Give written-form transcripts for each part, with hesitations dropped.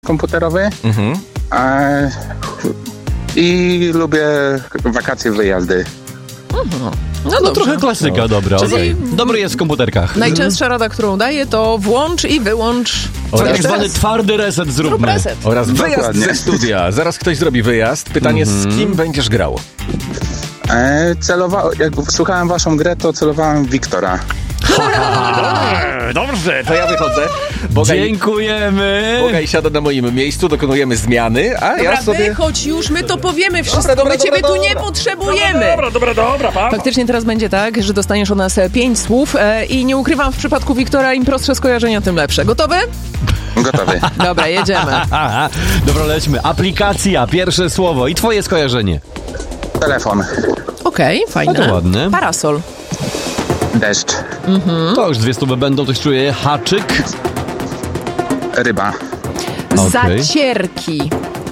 komputerowy. I lubię wakacje, wyjazdy. No trochę klasyka, dobra. Czyli Dobry jest w komputerkach. najczęstsza rada, którą daję, to włącz i wyłącz. Tak zwany twardy reset zróbmy. reset. Oraz wyjazd Dokładnie. ze studia. Zaraz ktoś zrobi wyjazd. Pytanie, z kim będziesz grał? Jak słuchałem waszą grę, to celowałem w Wiktora. Dobrze, to ja wychodzę. Dziękujemy. Bogaj siada na moim miejscu, dokonujemy zmiany, a Dobra, ja sobie... wychodź już, my to powiemy wszystko, my ciebie tu nie potrzebujemy. Dobra, pa. Faktycznie teraz będzie tak, że dostaniesz od nas 5 słów i nie ukrywam, w przypadku Wiktora im prostsze skojarzenia, tym lepsze. Gotowy? Gotowy. Dobra, jedziemy. Aha, dobra, lećmy. Aplikacja, pierwsze słowo i twoje skojarzenie. Telefon. Okej, fajne. No to ładne. Parasol. Deszcz. To już 200 będą, ktoś czuje. Haczyk. Ryba. Okej. Zacierki.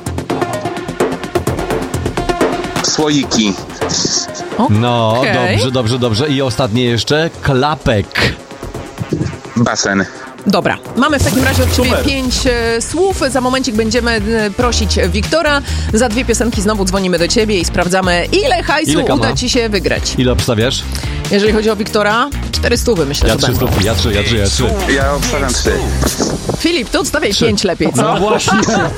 Słoiki. No, Okej. dobrze. I ostatnie jeszcze. Klapek. Basen. Dobra, mamy w takim razie od ciebie Super. 5 słów. Za momencik będziemy prosić Wiktora. Za 2 piosenki znowu dzwonimy do ciebie i sprawdzamy, ile hajsu Ile kama? uda ci się wygrać. Ile obstawiasz? Jeżeli chodzi o Wiktora, 400 myślę, Ja że 3 będą. stópki, ja 3. Ja obstawiam 3. Filip, to odstawiaj 5 lepiej, co? No właśnie.